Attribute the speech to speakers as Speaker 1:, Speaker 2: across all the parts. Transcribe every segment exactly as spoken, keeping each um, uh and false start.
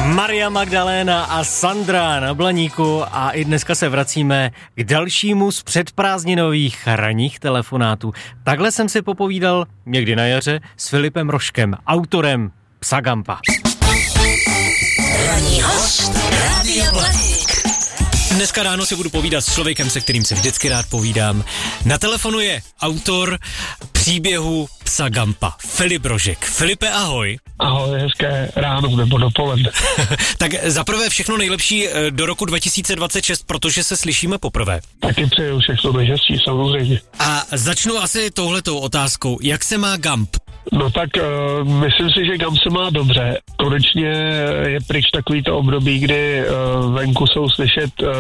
Speaker 1: Maria Magdaléna a Sandra na Blaníku a i dneska se vracíme k dalšímu z předprázdninových ranních telefonátů. Takhle jsem si popovídal někdy na jaře s Filipem Rožkem, autorem Psa Gampa.
Speaker 2: Ranní host Rádia Blaník.
Speaker 1: Dneska ráno si budu povídat s člověkem, se kterým se vždycky rád povídám. Na telefonu je autor příběhu Psa Gampa, Filip Rožek. Filipe, ahoj.
Speaker 3: Ahoj, hezké ráno nebo dopoledne.
Speaker 1: Tak zaprvé všechno nejlepší do roku dva tisíce dvacet šest, protože se slyšíme poprvé.
Speaker 3: Taky přeju všechno nejhezčí, samozřejmě.
Speaker 1: A začnu asi touhletou otázkou. Jak se má Gamp?
Speaker 3: No tak uh, myslím si, že Gamp se má dobře. Konečně je pryč takový to období, kdy uh, venku jsou slyšet uh,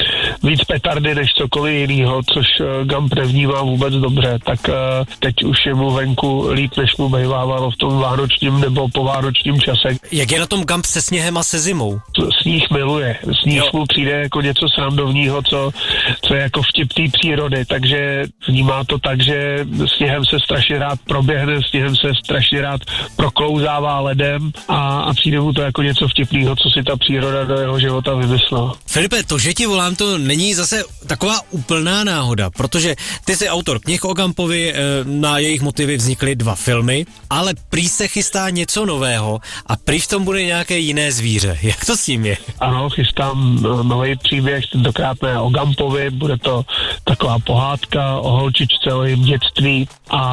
Speaker 3: víc petardy než cokoliv jinýho, což uh, Gamp nevnímá vůbec dobře. Tak uh, teď už je mu venku líp, než mu bývávalo v tom vánočním nebo povánočním čase.
Speaker 1: Jak je na tom Gamp se sněhem a se zimou?
Speaker 3: Sníh miluje. Sníh jo. mu přijde jako něco srandovního, co, co je jako vtip té přírody, takže vnímá to tak, že sněhem se strašně rád proběhne, sněhem se strašně rád proklouzává ledem a, a přijde mu to jako něco vtipného, co si ta příroda do jeho života vymyslela.
Speaker 1: Filipe, to, že ti volám, to není zase taková úplná náhoda, protože ty jsi autor knih o Gampovi, na jejich motivy vznikly dva filmy, ale prý se chystá něco nového a prý v tom bude nějaké jiné zvíře. Jak to s tím je?
Speaker 3: Ano, chystám nový příběh, tentokrát ne o Gampovi, bude to taková pohádka o holčičce, o jejím dětství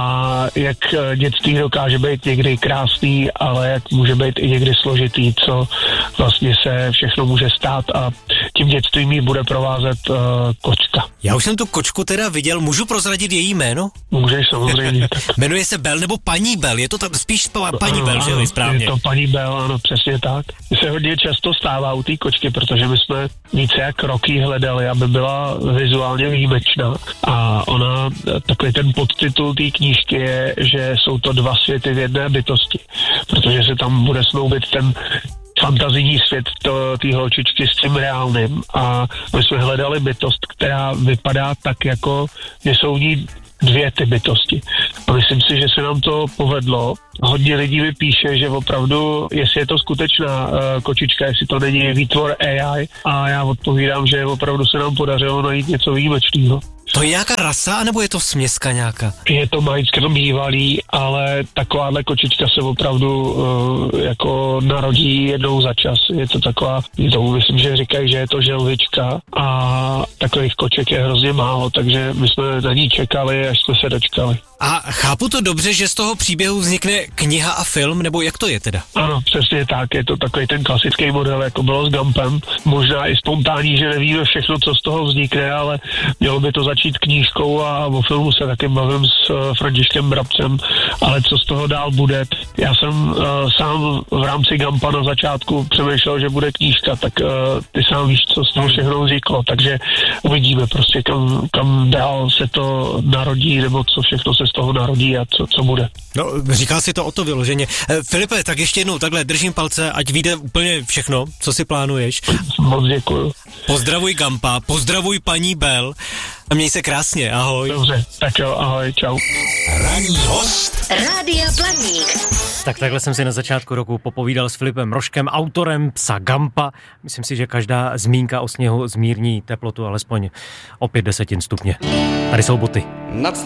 Speaker 3: a jak dětství dokáže být někdy krásný, ale jak může být i někdy složitý, co vlastně se všechno může stát a tím dětstvím jí bude provázet uh, kočka.
Speaker 1: Já už jsem tu kočku teda viděl, můžu prozradit její jméno?
Speaker 3: Můžeš samozřejmě.
Speaker 1: Jmenuje se Bel nebo paní Bel, je to tam spíš paní Bel, že jo, správně?
Speaker 3: Je to paní Bel, ano, přesně tak. Se hodně často stává u té kočky, protože my jsme více jak roky hledali, aby byla vizuálně výjimečná a ona, takový ten podtitul té knížky je, že jsou to dva světy v jedné bytosti, protože se tam bude snoubit ten fantazijní svět té holčičky s tím reálným a my jsme hledali bytost, která vypadá tak, jako že jsou v ní dvě ty bytosti. A myslím si, že se nám to povedlo. Hodně lidí mi píše, že opravdu, jestli je to skutečná uh, kočička, jestli to není výtvor A I a já odpovídám, že opravdu se nám podařilo najít něco výjimečného.
Speaker 1: To je nějaká rasa, anebo je to směska nějaká?
Speaker 3: Je to majitkem bývalý, ale takováhle kočička se opravdu uh, jako narodí jednou za čas. Je to taková, to myslím, že říkají, že je to želvička a takových koček je hrozně málo, takže my jsme na ní čekali, až jsme se dočkali.
Speaker 1: A chápu to dobře, že z toho příběhu vznikne kniha a film, nebo jak to je teda?
Speaker 3: Ano, přesně tak, je to takový ten klasický model, jako bylo s Gampem. Možná i spontánní, že nevíme všechno, co z toho vznikne, ale mělo by to začít knížkou a o filmu se taky bavím s uh, Františkem Brabcem, ale co z toho dál bude. Já jsem uh, sám v rámci Gampa na začátku přemýšlel, že bude knížka, tak uh, ty sám víš, co z toho všechno vzniklo, takže uvidíme prostě, kam, kam dál se to narodí, nebo co všechno se z toho narodí a co, co bude.
Speaker 1: No, říká si to o to vyloženě. Filipe, tak ještě jednou takhle držím palce, ať vyjde úplně všechno, co si plánuješ.
Speaker 3: Moc děkuju.
Speaker 1: Pozdravuj Gampa, pozdravuj paní Bel a měj se krásně, ahoj.
Speaker 3: Dobře, tak jo, ahoj, čau.
Speaker 2: Ranní host Rádia Blaník.
Speaker 1: Tak takhle jsem si na začátku roku popovídal s Filipem Rožkem, autorem Psa Gampa. Myslím si, že každá zmínka o sněhu zmírní teplotu alespoň o pět desetin stupně. Tady jsou boty.
Speaker 4: Nad